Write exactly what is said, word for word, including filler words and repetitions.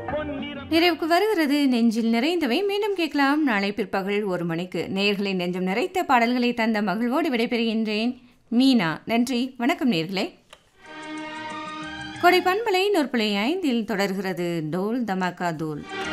நிறைவுக்கு வருகிறது நெஞ்சில் நிறைந்தவை. மீண்டும் கேட்கலாம் நாளை பிற்பகல் ஒரு மணிக்கு. நேயர்களின் நெஞ்சம் நிறைத்த பாடல்களை தந்த மகிழ்வோடு விடைபெறுகின்றேன். மீனா. நன்றி, வணக்கம் நேயர்களே. கொடை பண்பலை நூற்புள்ளி ஐந்தில் தொடர்கிறது டோல் தமாக்கா தூள்.